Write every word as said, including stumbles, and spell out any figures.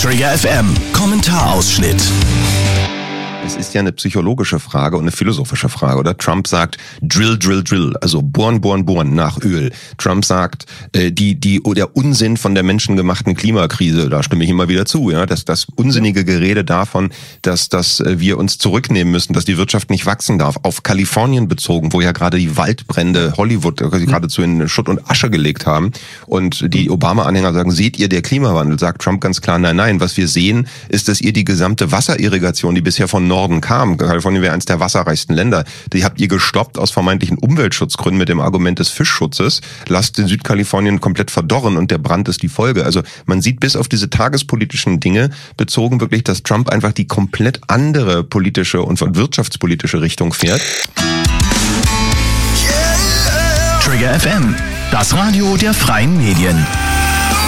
Trigger F M, Kommentarausschnitt. Es ist ja eine psychologische Frage und eine philosophische Frage, oder? Trump sagt, drill, drill, drill, also bohren, bohren, bohren nach Öl. Trump sagt, äh, die, die, der Unsinn von der menschengemachten Klimakrise, da stimme ich immer wieder zu, ja, dass das unsinnige Gerede davon, dass, dass wir uns zurücknehmen müssen, dass die Wirtschaft nicht wachsen darf, auf Kalifornien bezogen, wo ja gerade die Waldbrände Hollywood geradezu in Schutt und Asche gelegt haben. Und die Obama-Anhänger sagen, seht ihr der Klimawandel? Sagt Trump ganz klar, nein, nein. Was wir sehen, ist, dass ihr die gesamte Wasserirrigation, die bisher von Norden kam, Kalifornien wäre eines der wasserreichsten Länder, die habt ihr gestoppt aus vermeintlichen Umweltschutzgründen mit dem Argument des Fischschutzes, lasst in Südkalifornien komplett verdorren und der Brand ist die Folge. Also man sieht bis auf diese tagespolitischen Dinge bezogen wirklich, dass Trump einfach die komplett andere politische und wirtschaftspolitische Richtung fährt. Trigger F M, das Radio der freien Medien.